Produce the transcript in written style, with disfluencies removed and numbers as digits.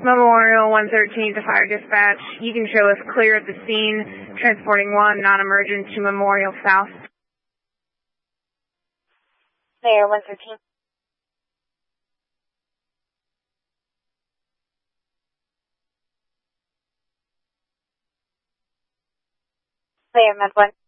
Memorial 113 to fire dispatch. You can show us clear at the scene, transporting 1 non-emergent to Memorial South. There, 113. Clear, Med 1.